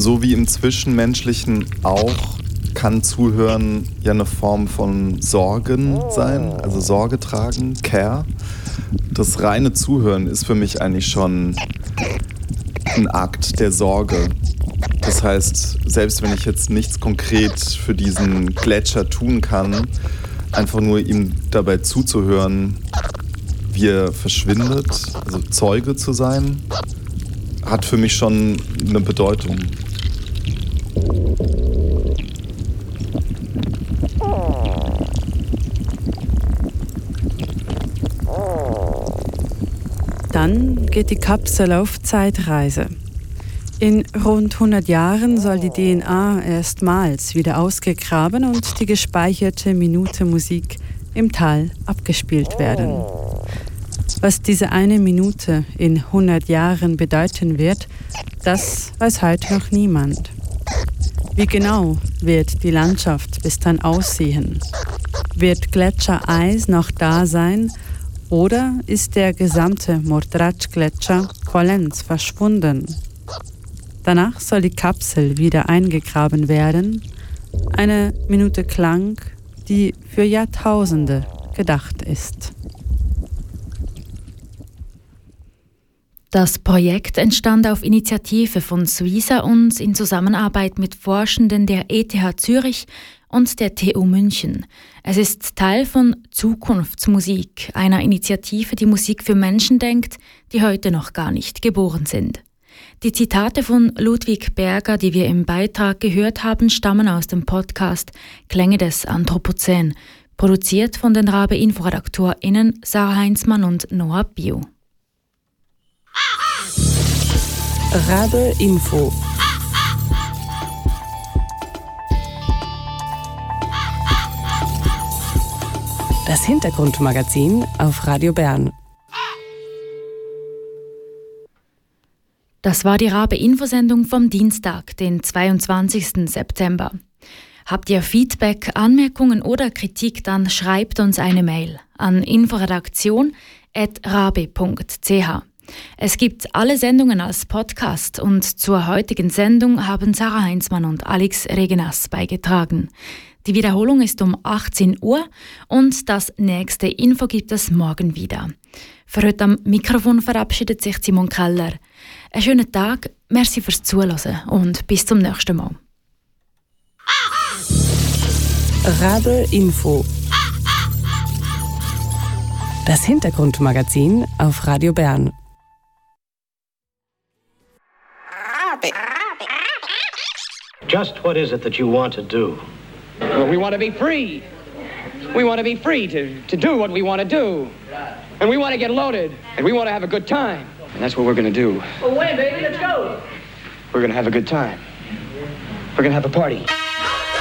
so wie im Zwischenmenschlichen auch, kann Zuhören ja eine Form von Sorgen sein, also Sorge tragen, Care. Das reine Zuhören ist für mich eigentlich schon ein Akt der Sorge. Das heißt, selbst wenn ich jetzt nichts konkret für diesen Gletscher tun kann, einfach nur ihm dabei zuzuhören, wie er verschwindet, also Zeuge zu sein, hat für mich schon eine Bedeutung. Dann geht die Kapsel auf Zeitreise. In rund 100 Jahren soll die DNA erstmals wieder ausgegraben und die gespeicherte Minute Musik im Tal abgespielt werden. Was diese eine Minute in 100 Jahren bedeuten wird, das weiß heute noch niemand. Wie genau wird die Landschaft bis dann aussehen? Wird Gletschereis noch da sein? Oder ist der gesamte Mordrač-Gletscher vollends verschwunden? Danach soll die Kapsel wieder eingegraben werden. Eine Minute Klang, die für Jahrtausende gedacht ist. Das Projekt entstand auf Initiative von Suiza und in Zusammenarbeit mit Forschenden der ETH Zürich und der TU München. Es ist Teil von Zukunftsmusik, einer Initiative, die Musik für Menschen denkt, die heute noch gar nicht geboren sind. Die Zitate von Ludwig Berger, die wir im Beitrag gehört haben, stammen aus dem Podcast Klänge des Anthropozän, produziert von den Rabe-Info-RedaktorInnen Sarah Heinzmann und Noah Bio. Rabe Info. Das Hintergrundmagazin auf Radio Bern. Das war die Rabe-Info-Sendung vom Dienstag, den 22. September. Habt ihr Feedback, Anmerkungen oder Kritik, dann schreibt uns eine Mail an inforedaktion@rabe.ch. Es gibt alle Sendungen als Podcast und zur heutigen Sendung haben Sarah Heinzmann und Alex Regenas beigetragen. Die Wiederholung ist um 18 Uhr und das nächste Info gibt es morgen wieder. Für heute am Mikrofon verabschiedet sich Simon Keller. Einen schönen Tag, merci fürs Zuhören und bis zum nächsten Mal. Rabe Info. Das Hintergrundmagazin auf Radio Bern. Just what is it that you want to do? Well, we want to be free. We want to be free to do what we want to do. And we want to get loaded. And we want to have a good time. And that's what we're going to do. Well, wait, baby, let's go. We're going to have a good time. We're going to have a party.